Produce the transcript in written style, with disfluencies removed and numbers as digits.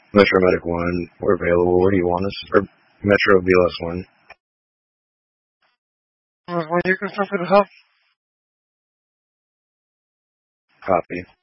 Metro Medic 1, we're available. Where do you want us? Or Metro BLS 1. When you confirm for the hub? Copy.